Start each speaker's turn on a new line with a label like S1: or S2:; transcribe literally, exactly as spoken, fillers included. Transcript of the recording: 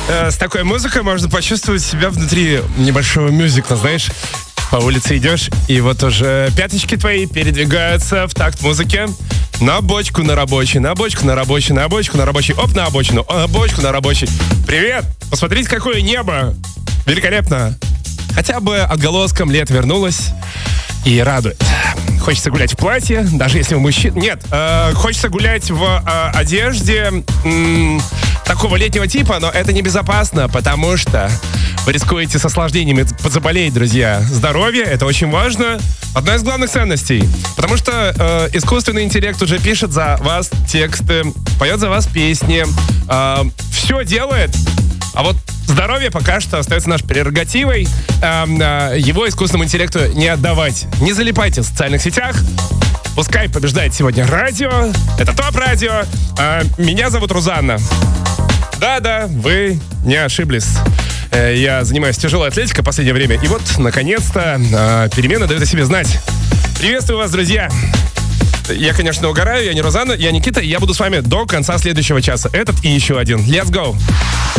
S1: э, с такой музыкой можно почувствовать себя внутри небольшого мюзикла, знаешь. По улице идешь, и вот уже пяточки твои передвигаются в такт музыки. На бочку на рабочий, на бочку на рабочий, на бочку на рабочий, оп, на обочину, на бочку на рабочий. Привет! Посмотрите, какое небо! Великолепно! Хотя бы отголоском лет вернулось и радует. Хочется гулять в платье, даже если вы мужчина. Нет, э, хочется гулять в э, одежде м- такого летнего типа, но это небезопасно, потому что вы рискуете с осложнениями подзаболеть, друзья. Здоровье — это очень важно. Одна из главных ценностей. Потому что э, искусственный интеллект уже пишет за вас тексты, поет за вас песни, э, все делает. А вот здоровье пока что остается нашей прерогативой. Э, э, его искусственному интеллекту не отдавать. Не залипайте в социальных сетях. Пускай побеждает сегодня радио. Это ТОП-радио. Э, меня зовут Рузанна. Да-да, вы не ошиблись. Э, я занимаюсь тяжелой атлетикой в последнее время. И вот, наконец-то, э, перемены дают о себе знать. Приветствую вас, друзья. Я, конечно, угораю. Я не Рузанна, я Никита. И я буду с вами до конца следующего часа. Этот и еще один. Let's go!